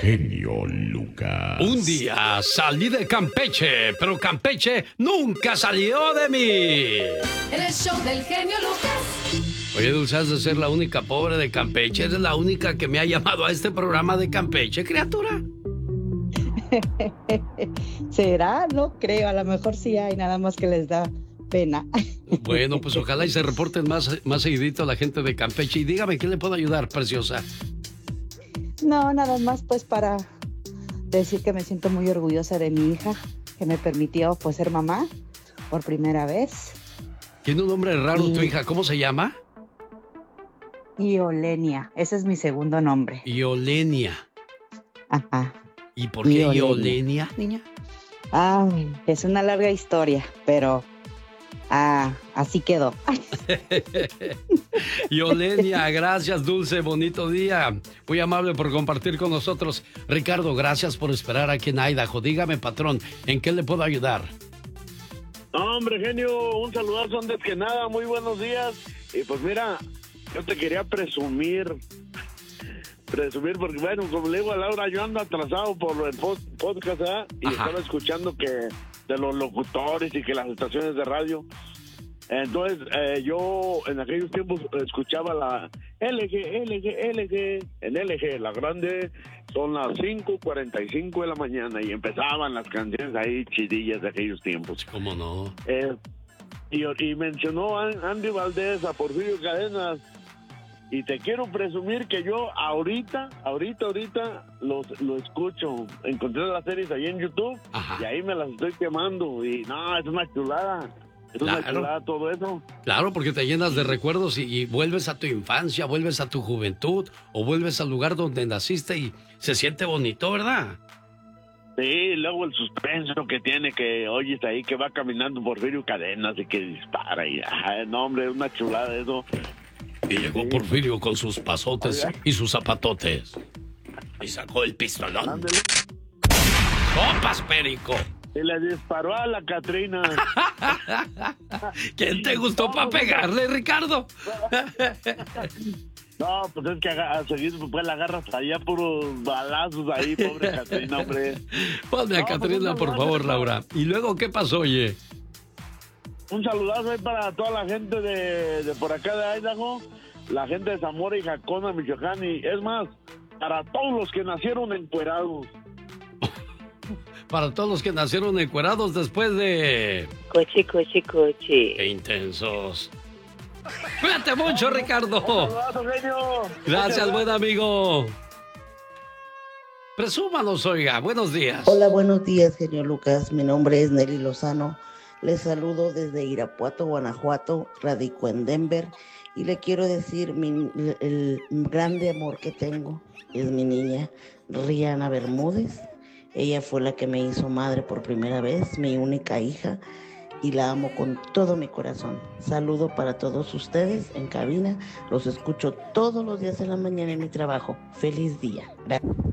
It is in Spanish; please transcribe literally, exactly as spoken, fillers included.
genio Lucas. Un día salí de Campeche, pero Campeche nunca salió de mí. En el show del genio Lucas. Oye, Dulce, has de ser la única pobre de Campeche. Eres la única que me ha llamado a este programa de Campeche, criatura. ¿Será? No creo, a lo mejor sí hay, nada más que les da pena. Bueno, pues ojalá y se reporten más, más seguidito a la gente de Campeche. Y dígame, ¿qué le puedo ayudar, preciosa? No, nada más pues para decir que me siento muy orgullosa de mi hija, que me permitió pues ser mamá por primera vez. Tiene un nombre raro y... tu hija, ¿cómo se llama? Iolenia, ese es mi segundo nombre. Iolenia. Ajá. ¿Y por qué Iolenia, Iolenia, niña? Ay, es una larga historia, pero ah, así quedó. Iolenia, gracias, Dulce, bonito día. Muy amable por compartir con nosotros. Ricardo, gracias por esperar aquí en Idaho. Dígame, patrón, ¿en qué le puedo ayudar? No, hombre, genio, un saludazo antes que nada, muy buenos días. Y pues mira, yo te quería presumir, presumir, porque bueno, como le digo a Laura, yo ando atrasado por el post podcast, ¿eh? Y Ajá. estaba escuchando que de los locutores y que las estaciones de radio. Entonces, eh, yo en aquellos tiempos escuchaba la L G, L G, L G, en L G, la grande, son las cinco cuarenta y cinco de la mañana y empezaban las canciones ahí chidillas de aquellos tiempos. ¿Cómo no? Eh, y, y mencionó a Andy Valdés, a Porfirio Cadenas, y te quiero presumir que yo ahorita, ahorita, ahorita los, lo escucho. Encontré las series ahí en YouTube. Ajá. Y ahí me las estoy quemando y no, es una chulada. Es claro. una chulada todo eso. Claro, porque te llenas de recuerdos y, y vuelves a tu infancia, vuelves a tu juventud o vuelves al lugar donde naciste y se siente bonito, ¿verdad? Sí, luego el suspenso que tiene, que oyes ahí que va caminando Porfirio Cadenas y que dispara y ay, no, hombre, es una chulada eso. Y llegó Porfirio con sus pasotes y sus zapatotes. Y sacó el pistolón. Ándale. ¡Copas, perico! Y le disparó a la Catrina. ¿Quién te gustó para pegarle, Ricardo? No, pues es que a, a seguir pues la agarras allá puros balazos ahí, pobre Catrina, hombre. Ponme a no, Catrina, pues por favor, Laura. ¿Y luego qué pasó, oye? Un saludazo ahí para toda la gente de, de por acá de Idaho, la gente de Zamora y Jacona, Michoacán, y es más, para todos los que nacieron encuerados. Para todos los que nacieron encuerados después de... Coche, coche, coche. ¡Qué intensos! ¡Cuídate mucho, Ricardo! Saludazo, genio. Gracias, buen amigo. Presúmanos, oiga. Buenos días. Hola, buenos días, genio Lucas. Mi nombre es Nelly Lozano. Les saludo desde Irapuato, Guanajuato, radico en Denver y le quiero decir mi, el grande amor que tengo es mi niña Rihanna Bermúdez. Ella fue la que me hizo madre por primera vez, mi única hija, y la amo con todo mi corazón. Saludo para todos ustedes en cabina, los escucho todos los días en la mañana en mi trabajo. Feliz día. Gracias.